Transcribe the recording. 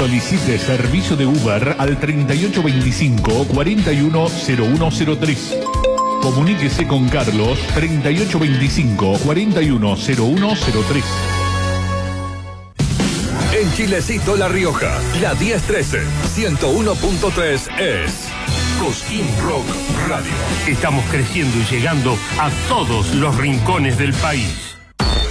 Solicite servicio de Uber al 3825-410103. Comuníquese con Carlos 3825-410103. En Chilecito La Rioja, la 1013, 101.3 es Cosquín Rock Radio. Estamos creciendo y llegando a todos los rincones del país.